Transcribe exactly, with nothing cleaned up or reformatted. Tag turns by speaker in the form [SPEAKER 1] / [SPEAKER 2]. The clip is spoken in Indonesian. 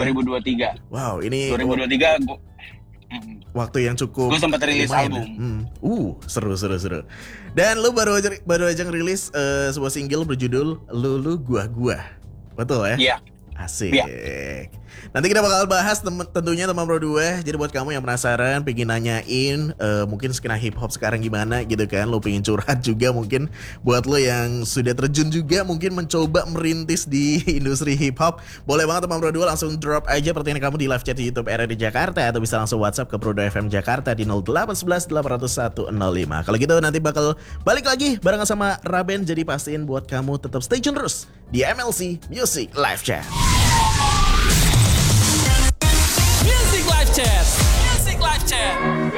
[SPEAKER 1] dua ribu dua puluh tiga.
[SPEAKER 2] Wow, ini
[SPEAKER 1] dua ribu dua puluh tiga gua,
[SPEAKER 2] waktu yang cukup.
[SPEAKER 1] Gue sempat rilis
[SPEAKER 2] lumayan,
[SPEAKER 1] album.
[SPEAKER 2] Ya? Hmm. Uh, seru seru seru. Dan lu baru aja baru aja ngerilis uh, sebuah single berjudul Lu Lu Gua Gua. Betul ya?
[SPEAKER 1] Iya.
[SPEAKER 2] Asik.
[SPEAKER 1] Ya.
[SPEAKER 2] Nanti kita bakal bahas tem- tentunya teman Pro dua. Jadi buat kamu yang penasaran, pengen nanyain uh, mungkin skena hip hop sekarang gimana gitu kan, lo pengen curhat juga mungkin buat lo yang sudah terjun juga mungkin mencoba merintis di industri hip hop, boleh banget teman Pro dua langsung drop aja pertanyaan kamu di live chat di YouTube R R D Jakarta atau bisa langsung WhatsApp ke Pro dua F M Jakarta di nol delapan satu satu delapan nol satu nol lima. Kalau gitu nanti bakal balik lagi barengan sama Raben, jadi pastiin buat kamu tetap stay tune terus di M L C Music Live Chat.
[SPEAKER 3] Music Live Chat. Music Live Chat.